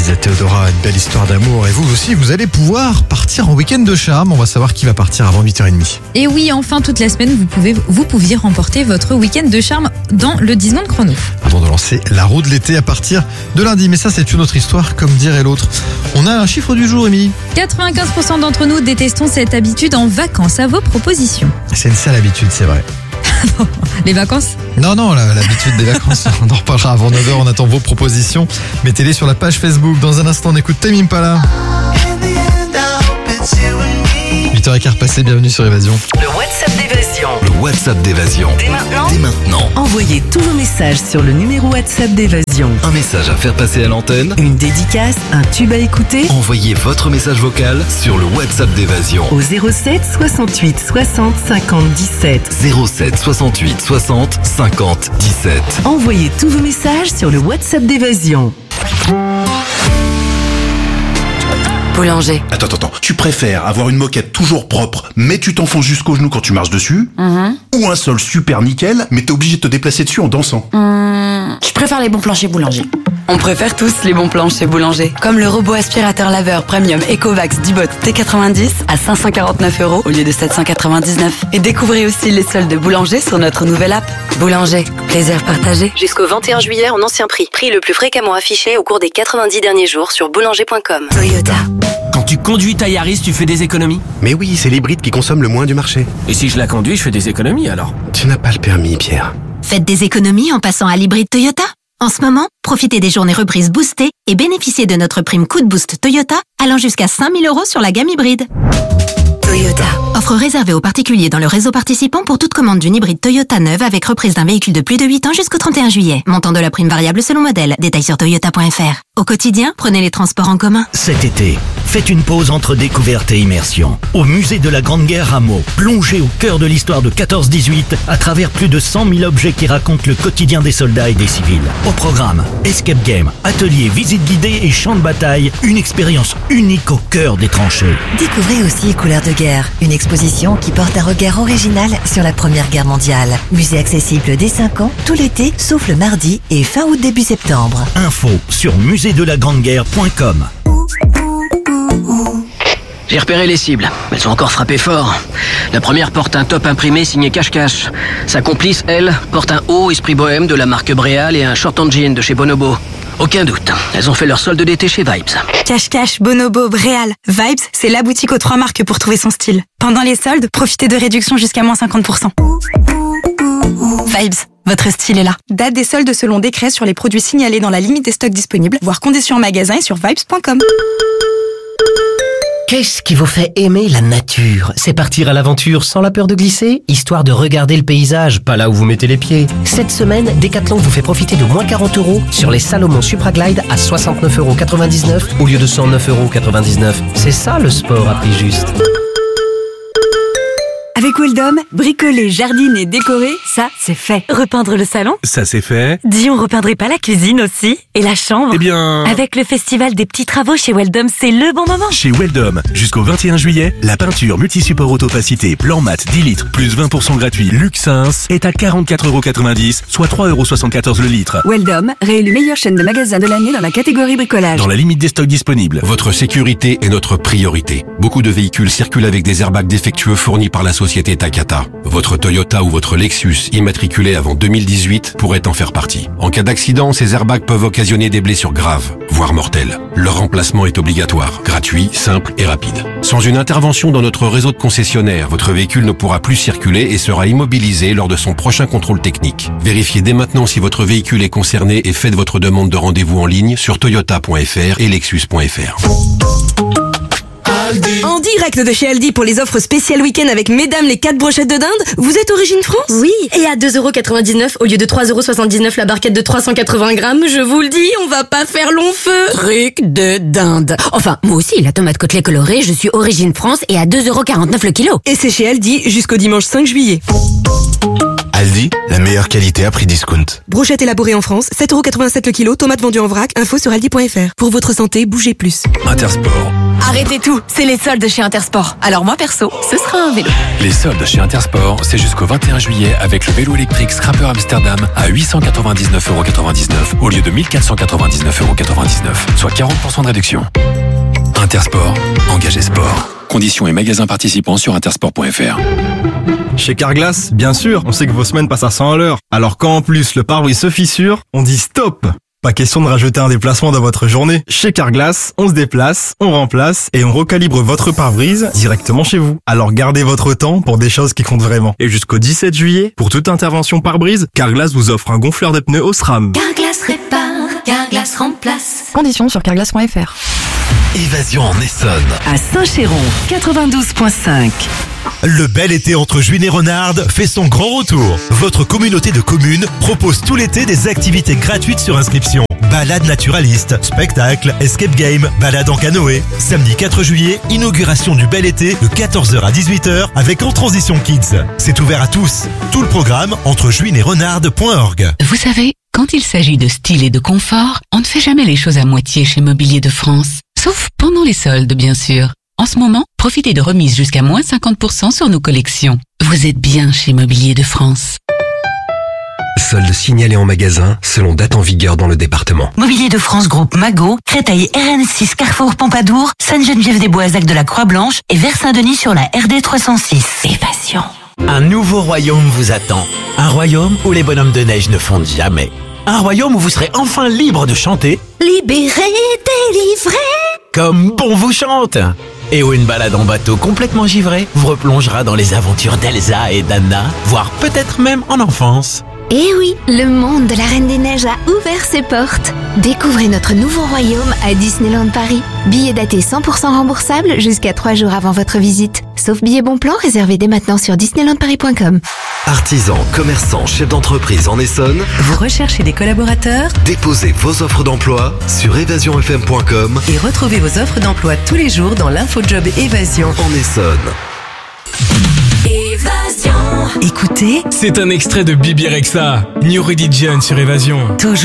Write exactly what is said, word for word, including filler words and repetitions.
disait Théodora, une belle histoire d'amour. Et vous aussi, vous allez pouvoir partir en week-end de charme. On va savoir qui va partir avant huit heures trente. Et oui, enfin, toute la semaine, vous pouvez, vous pouviez remporter votre week-end de charme dans le dix secondes chrono. Avant de lancer la roue de l'été à partir de lundi. Mais ça, c'est une autre histoire, comme dirait l'autre. On a un chiffre du jour, Émilie. quatre-vingt-quinze pour cent d'entre nous détestons cette habitude en vacances. À vos propositions. C'est une sale habitude, c'est vrai. Les vacances ? Non, non, la- l'habitude des vacances, on en reparlera avant neuf heures, on attend vos propositions. Mettez-les sur la page Facebook. Dans un instant, on écoute Tame Impala. huit heures quinze passé, bienvenue sur Évasion. Le WhatsApp d'Évasion. Le WhatsApp d'Évasion. Dès maintenant, Dès maintenant. envoyez tous vos messages sur le numéro WhatsApp d'Évasion. Un message à faire passer à l'antenne. Une dédicace, un tube à écouter Envoyez votre message vocal sur le WhatsApp d'Évasion. au zéro sept soixante-huit soixante cinquante dix-sept. zéro sept soixante-huit soixante cinquante dix-sept. Envoyez tous vos messages sur le WhatsApp d'Évasion. Boulanger. Attends, attends, attends. Tu préfères avoir une moquette toujours propre, mais tu t'enfonces jusqu'au genou quand tu marches dessus, ou un sol super nickel, mais t'es obligé de te déplacer dessus en dansant? Je préfère les bons plans chez Boulanger. On préfère tous les bons plans chez Boulanger. Comme le robot aspirateur laveur premium Ecovacs Dubot T quatre-vingt-dix à cinq cent quarante-neuf euros au lieu de sept cent quatre-vingt-dix-neuf. Et découvrez aussi les soldes de Boulanger sur notre nouvelle app. Boulanger, plaisir partagé. Jusqu'au vingt et un juillet en ancien prix. Prix le plus fréquemment affiché au cours des quatre-vingt-dix derniers jours sur boulanger point com. Toyota. Quand tu conduis ta Yaris, tu fais des économies. Mais oui, c'est l'hybride qui consomme le moins du marché. Et si je la conduis, je fais des économies alors. Tu n'as pas le permis, Pierre. Faites des économies en passant à l'hybride Toyota. En ce moment, profitez des journées reprises boostées et bénéficiez de notre prime coup de boost Toyota allant jusqu'à cinq mille euros sur la gamme hybride. Toyota. Offre réservée aux particuliers dans le réseau participant pour toute commande d'une hybride Toyota neuve avec reprise d'un véhicule de plus de huit ans jusqu'au trente et un juillet. Montant de la prime variable selon modèle. Détails sur toyota point f r. Au quotidien, prenez les transports en commun. Cet été, faites une pause entre découverte et immersion. Au musée de la Grande Guerre à Meaux, plongez au cœur de l'histoire de quatorze dix-huit à travers plus de cent mille objets qui racontent le quotidien des soldats et des civils. Au programme, escape game, atelier, visite guidée et champ de bataille, une expérience unique au cœur des tranchées. Découvrez aussi Couleurs de guerre, une exposition qui porte un regard original sur la Première Guerre mondiale. Musée accessible dès cinq ans, tout l'été, sauf le mardi et fin août début septembre. Info sur musée de la grande guerre point com. J'ai repéré les cibles. Elles sont encore frappées fort. La première porte un top imprimé signé Cache-Cache. Sa complice, elle, porte un haut esprit bohème de la marque Bréal et un short en jean de chez Bonobo. Aucun doute, elles ont fait leur solde d'été chez Vibes. Cache-Cache, Bonobo, Bréal. Vibes, c'est la boutique aux trois marques pour trouver son style. Pendant les soldes, profitez de réductions jusqu'à moins cinquante pour cent. Vibes, votre style est là. Date des soldes selon décret sur les produits signalés dans la limite des stocks disponibles, voire conditions en magasin et sur vibes point com. Qu'est-ce qui vous fait aimer la nature? C'est partir à l'aventure sans la peur de glisser, histoire de regarder le paysage, pas là où vous mettez les pieds. Cette semaine, Decathlon vous fait profiter de moins quarante euros sur les Salomon Supraglide à soixante-neuf euros quatre-vingt-dix-neuf au lieu de cent neuf euros quatre-vingt-dix-neuf. C'est ça le sport à prix juste. Avec Weldom, bricoler, jardiner, décorer, ça, c'est fait. Repeindre le salon? Ça c'est fait. Dis, on repeindrait pas la cuisine aussi? Et la chambre? Eh bien... Avec le festival des petits travaux chez Weldom, c'est le bon moment. Chez Weldom, jusqu'au vingt et un juillet, la peinture multi-support autopacité plan mat dix litres plus vingt pour cent gratuit Luxins est à quarante-quatre euros quatre-vingt-dix, soit trois euros soixante-quatorze le litre. Weldom, réélu meilleure chaîne de magasins de l'année dans la catégorie bricolage. Dans la limite des stocks disponibles. Votre sécurité est notre priorité. Beaucoup de véhicules circulent avec des airbags défectueux fournis par la société Takata. Votre Toyota ou votre Lexus immatriculé avant deux mille dix-huit pourrait en faire partie. En cas d'accident, ces airbags peuvent occasionner des blessures graves, voire mortelles. Leur remplacement est obligatoire, gratuit, simple et rapide. Sans une intervention dans notre réseau de concessionnaires, votre véhicule ne pourra plus circuler et sera immobilisé lors de son prochain contrôle technique. Vérifiez dès maintenant si votre véhicule est concerné et faites votre demande de rendez-vous en ligne sur toyota point f r et lexus point f r. En direct de chez Aldi pour les offres spéciales week-end avec mesdames les quatre brochettes de dinde. Vous êtes Origine France? Oui, et à deux euros quatre-vingt-dix-neuf au lieu de trois euros soixante-dix-neuf la barquette de trois cent quatre-vingts grammes, je vous le dis, on va pas faire long feu. Truc de dinde. Enfin, moi aussi, la tomate côtelée colorée, je suis Origine France et à deux euros quarante-neuf le kilo. Et c'est chez Aldi jusqu'au dimanche cinq juillet. Aldi, la meilleure qualité à prix discount. Brochette élaborée en France, sept euros quatre-vingt-sept le kilo, tomates vendues en vrac, info sur aldi point f r. Pour votre santé, bougez plus. Intersport. Arrêtez tout, c'est les soldes chez Intersport. Alors moi perso, ce sera un vélo. Les soldes chez Intersport, c'est jusqu'au vingt et un juillet avec le vélo électrique Scrapper Amsterdam à huit cent quatre-vingt-dix-neuf euros quatre-vingt-dix-neuf au lieu de mille quatre cent quatre-vingt-dix-neuf euros quatre-vingt-dix-neuf, soit quarante pour cent de réduction. Intersport, engagé sport. Conditions et magasins participants sur intersport point f r. Chez Carglass, bien sûr, on sait que vos semaines passent à cent à l'heure. Alors quand en plus le pare-brise se fissure, on dit stop! Pas question de rajouter un déplacement dans votre journée. Chez Carglass, on se déplace, on remplace et on recalibre votre pare-brise directement chez vous. Alors gardez votre temps pour des choses qui comptent vraiment. Et jusqu'au dix-sept juillet, pour toute intervention pare-brise, Carglass vous offre un gonfleur de pneus au SRAM. Carglass répare, Carglass remplace. Conditions sur carglass point f r. Évasion en Essonne. À Saint-Chéron, quatre-vingt-douze virgule cinq. Le bel été entre Juin et Renarde fait son grand retour. Votre communauté de communes propose tout l'été des activités gratuites sur inscription. Balade naturaliste, spectacle, escape game, balade en canoë. Samedi quatre juillet, inauguration du bel été de quatorze heures à dix-huit heures avec En Transition Kids. C'est ouvert à tous. Tout le programme entre juin et renarde point org. Vous savez, quand il s'agit de style et de confort, on ne fait jamais les choses à moitié chez Mobilier de France. Sauf pendant les soldes, bien sûr. En ce moment, profitez de remises jusqu'à moins cinquante pour cent sur nos collections. Vous êtes bien chez Mobilier de France. Soldes signalés en magasin selon date en vigueur dans le département. Mobilier de France Groupe Magot, Créteil R N six Carrefour Pompadour, Sainte-Geneviève-des-Bois Zac de la Croix-Blanche et Vers-Saint-Denis sur la R D trois cent six. Évasion. Un nouveau royaume vous attend. Un royaume où les bonhommes de neige ne fondent jamais. Un royaume où vous serez enfin libre de chanter. Libéré, délivré. Comme bon vous chante. Et où une balade en bateau complètement givré vous replongera dans les aventures d'Elsa et d'Anna, voire peut-être même en enfance. Eh oui, le monde de la Reine des Neiges a ouvert ses portes. Découvrez notre nouveau royaume à Disneyland Paris. Billets datés cent pour cent remboursables jusqu'à trois jours avant votre visite. Sauf billets bon plan réservés dès maintenant sur disneyland paris point com. Artisans, commerçants, chefs d'entreprise en Essonne. Vous recherchez des collaborateurs? Déposez vos offres d'emploi sur évasion f m point com et retrouvez vos offres d'emploi tous les jours dans l'infojob Évasion en Essonne. Évasion. Écoutez, c'est un extrait de Bibi Rexha, New Religion sur Évasion. Toujours